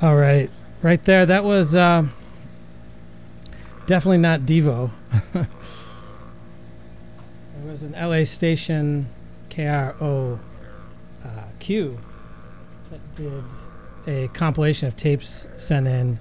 All right. Right there. That was definitely not Devo. It was an LA station, KROQ, that did a compilation of tapes sent in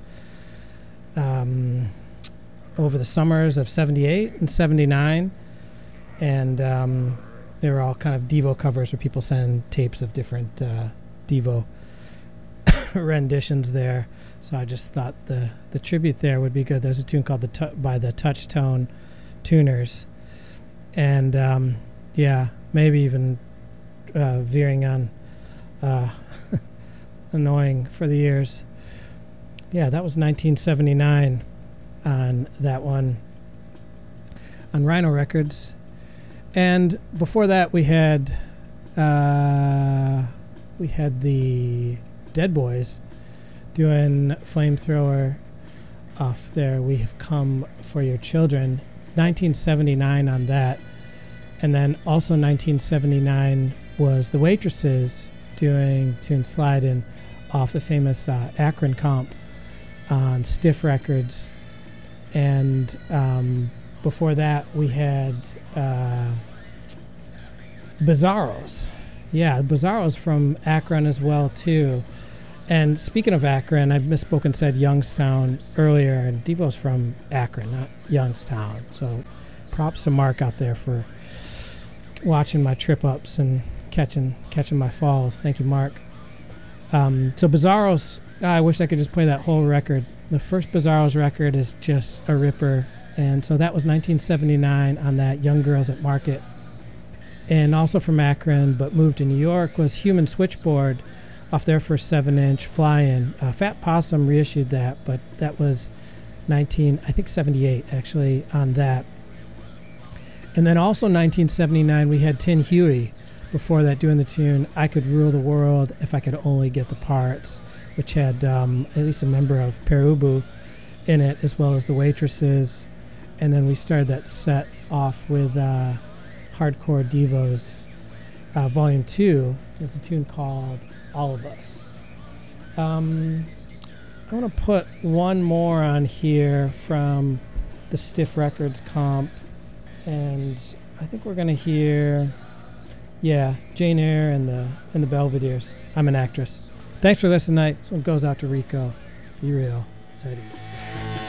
over the summers of 78 and 79. And they were all kind of Devo covers where people send tapes of different Devo renditions there. So I just thought the tribute there would be good. There's a tune called by the Touchtone Tuners. And yeah, maybe even veering on annoying for the ears. Yeah, that was 1979 on that one on Rhino Records. And before that we had the Dead Boys doing Flamethrower off there. We Have Come for Your Children. 1979 on that. And then also 1979 was the Waitresses doing the tune Slidin' off the famous Akron comp on Stiff Records. And before that we had Bizarros. Yeah, Bizarros from Akron as well too. And speaking of Akron, I misspoke and said Youngstown earlier, and Devo's from Akron, not Youngstown. So props to Mark out there for watching my trip ups and catching my falls. Thank you, Mark. So Bizarros, I wish I could just play that whole record. The first Bizarros record is just a ripper. And so that was 1979 on that Young Girls at Market. And also from Akron, but moved to New York, was Human Switchboard off their first 7-inch Fly-In. Fat Possum reissued that, but that was 78 actually on that. And then also 1979 we had Tin Huey before that doing the tune I Could Rule the World If I Could Only Get the Parts, which had at least a member of Perubu in it, as well as the Waitresses. And then we started that set off with Hardcore Devos Volume 2. There's a tune called All of Us. I want to put one more on here from the Stiff Records comp, and I think we're going to hear, Jane Eyre and the Belvederes. I'm an Actress. Thanks for listening tonight. This one goes out to Rico. Be real. It's Eddie's.